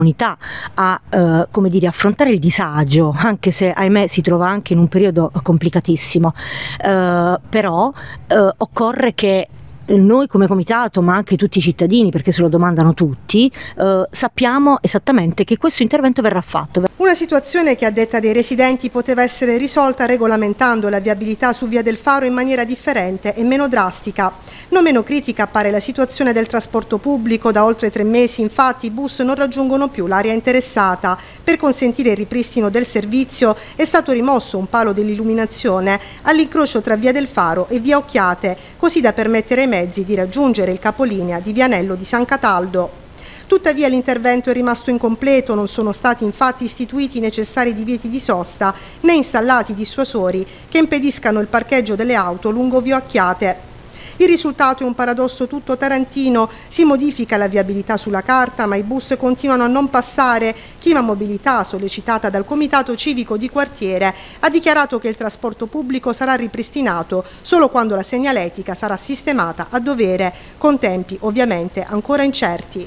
comunità a come dire, affrontare il disagio, anche se ahimè si trova anche in un periodo complicatissimo, però occorre che noi come comitato, ma anche tutti i cittadini, perché se lo domandano tutti, sappiamo esattamente che questo intervento verrà fatto. Una situazione che a detta dei residenti poteva essere risolta regolamentando la viabilità su Via del Faro in maniera differente e meno drastica. Non meno critica appare la situazione del trasporto pubblico. Da oltre 3 mesi infatti i bus non raggiungono più l'area interessata. Per consentire il ripristino del servizio è stato rimosso un palo dell'illuminazione all'incrocio tra Via del Faro e Via Occhiate, così da permettere ai mezzi di raggiungere il capolinea di Vianello di San Cataldo. Tuttavia l'intervento è rimasto incompleto, non sono stati infatti istituiti i necessari divieti di sosta né installati dissuasori che impediscano il parcheggio delle auto lungo Via Occhiate. Il risultato è un paradosso tutto tarantino: si modifica la viabilità sulla carta, ma i bus continuano a non passare. Chima Mobilità, sollecitata dal Comitato Civico di Quartiere, ha dichiarato che il trasporto pubblico sarà ripristinato solo quando la segnaletica sarà sistemata a dovere, con tempi ovviamente ancora incerti.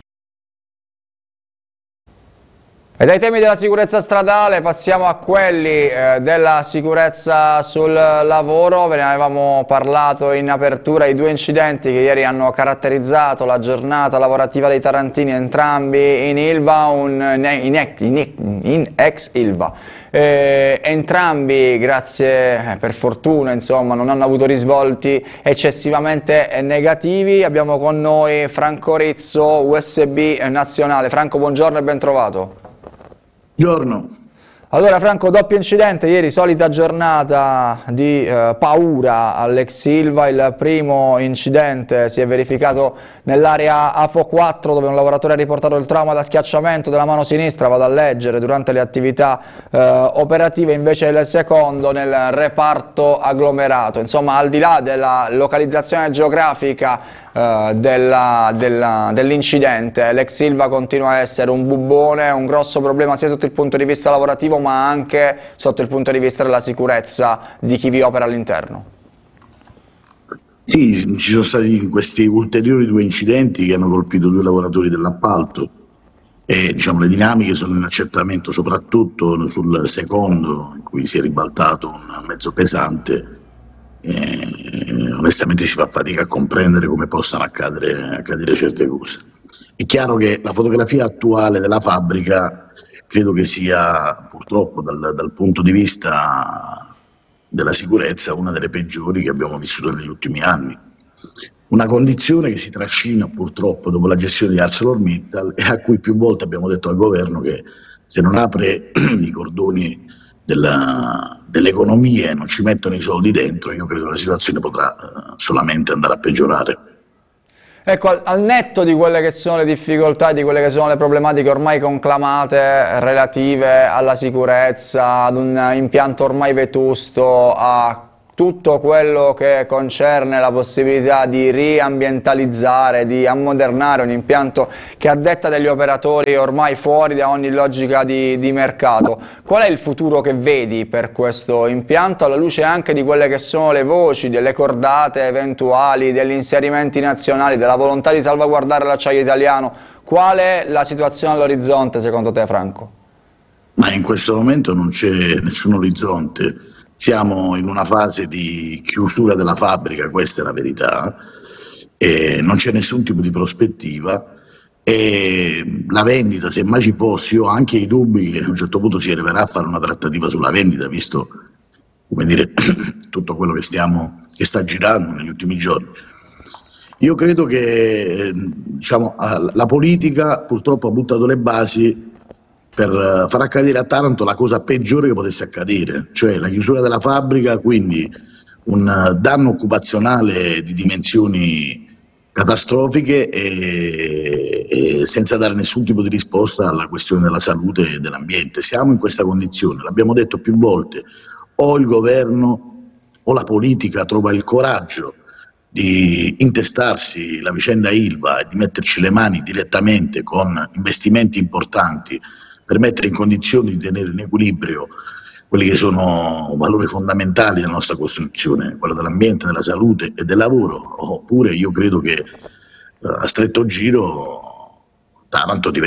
E dai temi della sicurezza stradale passiamo a quelli della sicurezza sul lavoro. Ve ne avevamo parlato in apertura, i 2 incidenti che ieri hanno caratterizzato la giornata lavorativa dei tarantini, entrambi in Ilva, in ex Ilva. Entrambi, grazie per fortuna, insomma, non hanno avuto risvolti eccessivamente negativi. Abbiamo con noi Franco Rizzo, USB Nazionale. Franco, buongiorno e ben trovato. Buongiorno. Allora Franco, doppio incidente, ieri solita giornata di paura all'ex Ilva. Il primo incidente si è verificato nell'area AFO 4, dove un lavoratore ha riportato il trauma da schiacciamento della mano sinistra, vado a leggere, durante le attività operative. Invece il secondo nel reparto agglomerato. Insomma, al di là della localizzazione geografica dell'incidente, l'ex Ilva continua a essere un bubbone, un grosso problema sia sotto il punto di vista lavorativo ma anche sotto il punto di vista della sicurezza di chi vi opera all'interno. Sì, ci sono stati questi ulteriori 2 incidenti che hanno colpito 2 lavoratori dell'appalto e diciamo, le dinamiche sono in accertamento, soprattutto sul secondo, in cui si è ribaltato un mezzo pesante. Onestamente si fa fatica a comprendere come possano accadere certe cose. È chiaro che la fotografia attuale della fabbrica credo che sia purtroppo dal punto di vista della sicurezza una delle peggiori che abbiamo vissuto negli ultimi anni. Una condizione che si trascina purtroppo dopo la gestione di ArcelorMittal e a cui più volte abbiamo detto al governo che se non apre i cordoni dell'economia e non ci mettono i soldi dentro, io credo che la situazione potrà solamente andare a peggiorare. Ecco, al netto di quelle che sono le difficoltà, di quelle che sono le problematiche ormai conclamate relative alla sicurezza, ad un impianto ormai vetusto, a tutto quello che concerne la possibilità di riambientalizzare, di ammodernare un impianto che a detta degli operatori è ormai fuori da ogni logica di mercato. Qual è il futuro che vedi per questo impianto, alla luce anche di quelle che sono le voci, delle cordate eventuali, degli inserimenti nazionali, della volontà di salvaguardare l'acciaio italiano? Qual è la situazione all'orizzonte secondo te, Franco? Ma in questo momento non c'è nessun orizzonte. Siamo in una fase di chiusura della fabbrica, questa è la verità, e non c'è nessun tipo di prospettiva e la vendita, se mai ci fosse, io ho anche i dubbi che a un certo punto si arriverà a fare una trattativa sulla vendita, visto, come dire, tutto quello che sta girando negli ultimi giorni. Io credo che diciamo, la politica purtroppo ha buttato le basi per far accadere a Taranto la cosa peggiore che potesse accadere, cioè la chiusura della fabbrica, quindi un danno occupazionale di dimensioni catastrofiche e senza dare nessun tipo di risposta alla questione della salute e dell'ambiente. Siamo in questa condizione, l'abbiamo detto più volte, o il governo o la politica trova il coraggio di intestarsi la vicenda Ilva e di metterci le mani direttamente con investimenti importanti per mettere in condizioni di tenere in equilibrio quelli che sono valori fondamentali della nostra Costituzione, quello dell'ambiente, della salute e del lavoro, oppure io credo che a stretto giro Taranto diventa